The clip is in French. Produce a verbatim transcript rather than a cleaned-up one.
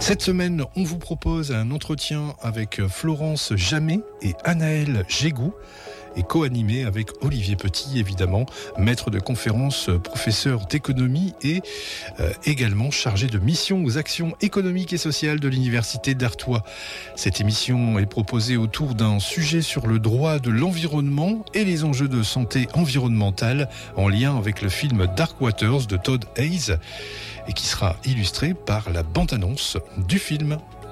Cette semaine, on vous propose un entretien avec Florence Jamet et Anaëlle Gégou et co-animé avec Olivier Petit, évidemment, maître de conférences, professeur d'économie et euh, également chargé de mission aux actions économiques et sociales de l'Université d'Artois. Cette émission est proposée autour d'un sujet sur le droit de l'environnement et les enjeux de santé environnementale en lien avec le film Dark Waters de Todd Haynes et qui sera illustré par la bande-annonce du film.